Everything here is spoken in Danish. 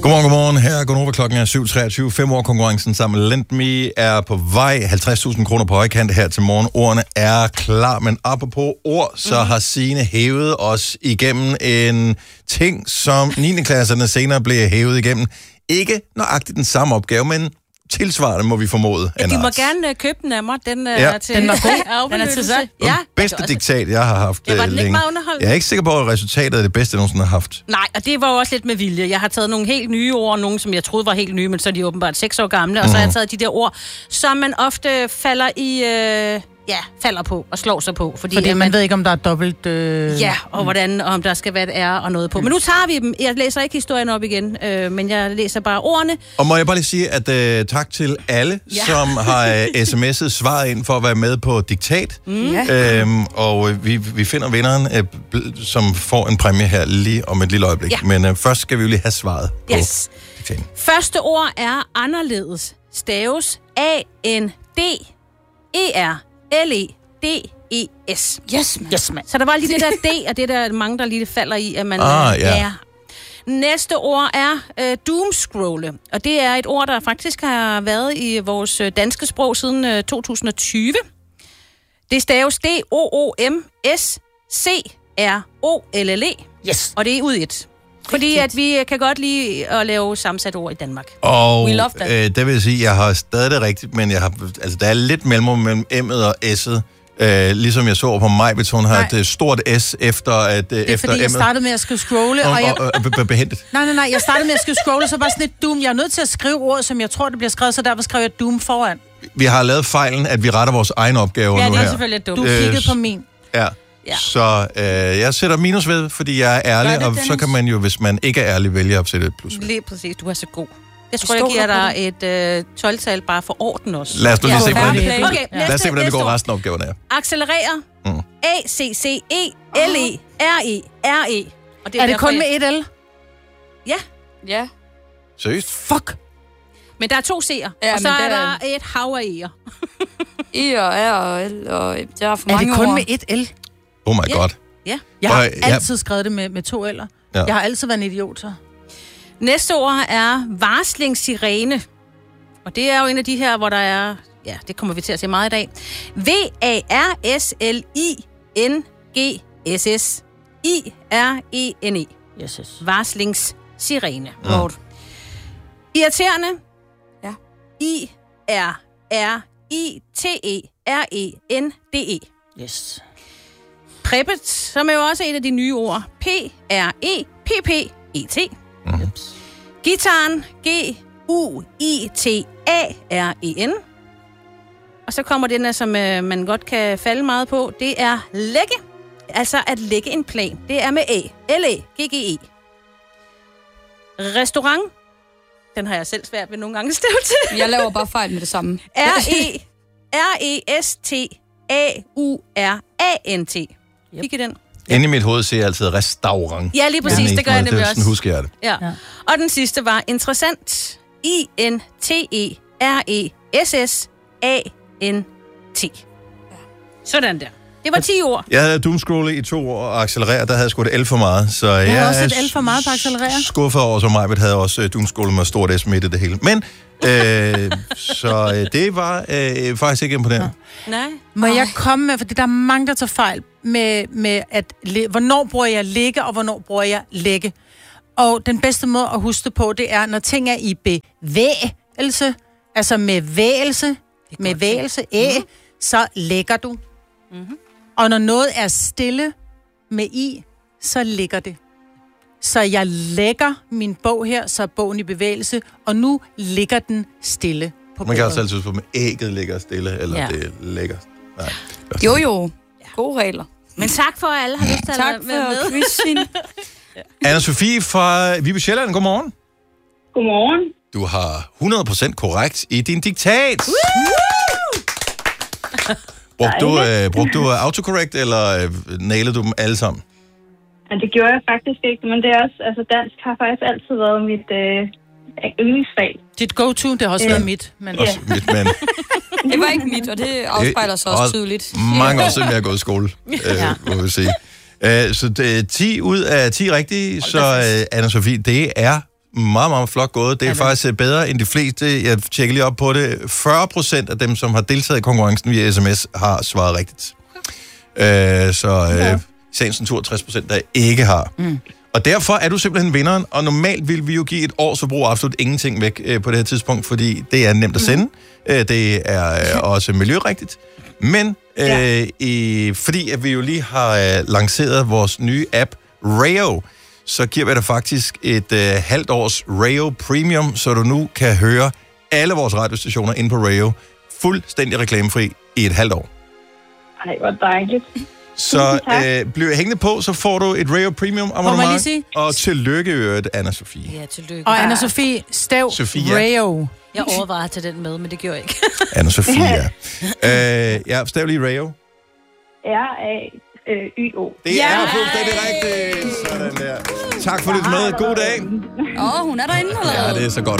Godmorgen. Her er Gonova, klokken er 7.23. 5 år konkurrencen sammen med Lendme er på vej. 50.000 kroner på højkant her til morgen. Ordene er klar, men apropos ord, så har Signe hævet os igennem en ting, som 9. klasserne senere blev hævet igennem. Ikke nøjagtigt den samme opgave, men tilsvarende må vi formode. Ja, de må gerne købe den af mig. Den Ja. er til Den var god. Den er til sig. Ja, Ja, bedste diktat, jeg har haft Ja, var den ikke længe. meget underholdende? Jeg er ikke sikker på, at resultatet er det bedste, jeg nogensinde har haft. Nej, og det var jo også lidt med vilje. Jeg har taget nogle helt nye ord, nogle som jeg troede var helt nye, men så er de åbenbart 6 år gamle, og så har jeg taget de der ord, som man ofte falder i... falder på og slår sig på. Fordi man ved ikke, om der er dobbelt... Ja, og hvordan, og om der skal være et R og noget på. Men nu tager vi dem. Jeg læser ikke historien op igen, men jeg læser bare ordene. Og må jeg bare lige sige, at tak til alle, som har sms'et svaret ind for at være med på diktat. Og vi finder vinderen, som får en præmie her lige om et lille øjeblik. Ja. Men først skal vi jo lige have svaret på diktaten. Første ord er anderledes. Staves A-N-D-E-R-L-E-D-E-S. Yes, man. Så der var lige det der D, og det der mange, der lige falder i, at man ja. Næste ord er doomscrolle, og det er et ord, der faktisk har været i vores danske sprog siden 2020. Det staves D-O-O-M-S-C-R-O-L-L-E, Yes. og det er ud i et. Fordi at vi kan godt lide at lave sammensat ord i Danmark. Og We love that. det vil sige, at jeg har stadig det rigtigt, men der er lidt mellemrum mellem M'et og S'et. Ligesom jeg så på Majbet, hun har et stort S efter at Det er efter fordi, jeg M'et. startede med at skrive scrolle, og jeg... Behentet. Nej, jeg startede med at skrive scrolle, så bare sådan et doom. Jeg er nødt til at skrive ordet, som jeg tror, det bliver skrevet, så derfor skrev jeg doom foran. Vi har lavet fejlen, at vi retter vores egne opgaver Ja, nu det er her. selvfølgelig dumt. Du kiggede på min. Ja. Ja. Så jeg sætter minus ved, fordi jeg er ærlig, det, og så Dennis. kan man jo, hvis man ikke er ærlig, vælge at sætte et plus ved. Lige præcis, du er så god. Jeg tror, jeg giver dig et 12-tal bare for orden også. Lad os nu lige se, hvordan det, Okay, lad os se, hvordan det går næste ord. resten af opgaverne er. Accelerere. A-C-C-E-L-E-R-E-R-E. Og Er det derfor, kun med et L? Ja, Ja. Seriøst? Fuck. men der er 2 C'er, Ja, og så men er det er- der et hav af E'er. I og R og L, og der er for Er mange det kun ord. med et L? Oh my Ja. god. Ja. Jeg har Og altid skrevet det med 2 L'er. Ja. Jeg har altid været en idiot, så. Næste ord er varslingssirene. Og det er jo en af de her, hvor der er... Ja, det kommer vi til at se meget i dag. V-A-R-S-L-I-N-G-S-S. I-R-E-N-E. Yes. Varslingssirene. Irriterende. Ja. I-R-R-I-T-E-R-E-N-D-E. Yes. Preppet, som er jo også et af de nye ord. P-R-E-P-P-E-T. Gitaren. G-U-I-T-A-R-E-N. Og så kommer den her, som man godt kan falde meget på. Det er lægge. Altså at lægge en plan. Det er med A. L-E-G-G-E. Restaurant. Den har jeg selv svært ved nogle gange at stave til. Jeg laver bare fejl med det samme. R-E-S-T-A-U-R-A-N-T. Kig i den. Inde i mit hoved ser jeg altid restaurant. Ja, lige præcis. Det gør jeg nemlig Sådan også. husker jeg det. Ja. Og den sidste var interessant. I-N-T-E-R-E-S-S-A-N-T. Sådan der. Det var 10 ord. Jeg havde doomscrolle i 2 år og accelerere, der havde jeg sgu et L for meget. Så jeg havde også er et L for meget på accelerere. skuffet over, så Majbet havde også doomscrolle med stort S midt i det hele. Men, det var faktisk ikke imponerende. Nej. Må jeg komme med, fordi der er mange, der tager fejl med at hvornår bruger jeg ligge, og hvornår bruger jeg lægge. Og den bedste måde at huske det på, det er, når ting er i bevægelse, altså med vægelse, så lægger du. Mm-hmm. Og når noget er stille med i, så ligger det. Så jeg lægger min bog her, så er bogen i bevægelse, og nu ligger den stille på Man kan bordet. også altid på, om ægget ligger stille, eller det ligger. Nej. Jo. Gode regler. Men tak for, at alle har lyst til at Tak være med. for quizzen. Anna-Sophie fra Viby Sjælland, godmorgen. Godmorgen. Du har 100% korrekt i din diktat. Brugte du autocorrect, eller nailede du dem alle sammen? Ja, det gjorde jeg faktisk ikke, men det er også, altså dansk har faktisk altid været mit yndlingsfag. Dit go-to, det har også været mit. Men... Også mit, men Det var ikke mit, og det afspejler sig også tydeligt. mange år siden, jeg har gået i skole, må vi sige. Så det er 10 ud af 10 rigtige, så Anna-Sophie, det er Meget, meget flot gået. Det er faktisk bedre end de fleste. Jeg tjekker lige op på det. 40% af dem, som har deltaget i konkurrencen via sms, har svaret rigtigt. Sagens natur 60%, der ikke har. Og derfor er du simpelthen vinderen, og normalt vil vi jo give et års forbrug absolut ingenting væk på det her tidspunkt, fordi det er nemt at sende. Det er også miljørigtigt. Men fordi at vi jo lige har lanceret vores nye app, Rayo, så giver vi dig faktisk et halvt års Rayo Premium, så du nu kan høre alle vores radiostationer inde på Rayo fuldstændig reklamefri i et halvt år. Ej, hvor dejligt. Så bliv hængende på, så får du et Rayo Premium abonnement. Og tillykke øvrigt, Anna-Sophie. Ja, tillykke. Og Anna-Sophie, stav Sophia. Rayo. Jeg overvejede at tage den med, men det gjorde jeg ikke. Anna-Sophie, ja. Stav lige Rayo. R-A-Y-O. Det er fuldstændig rigtigt. Sådan der. Tak for at lytte med. God dag. Hun er derinde allerede. Ja, det er så godt.